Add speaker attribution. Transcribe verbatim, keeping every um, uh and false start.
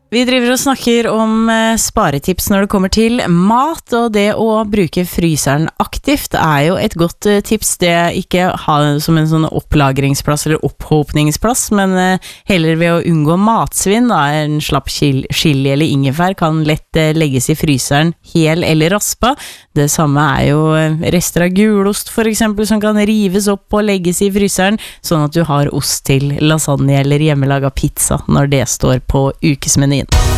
Speaker 1: Vi driver og snakker om sparetips når det kommer til mat, og det å bruke fryseren aktivt er jo et godt tips. Det ikke ha som en sånn opplagringsplass eller opphåpningsplass, men heller ved å unngå matsvinn. Da. En slapp chili eller ingefær kan lett legges i fryseren hel eller raspa. Det samme er jo rester av gulost for eksempel, som kan rives opp og legges i fryseren, sånn at du har ost til lasagne eller hjemmelaga pizza når det står på ukesmenyen.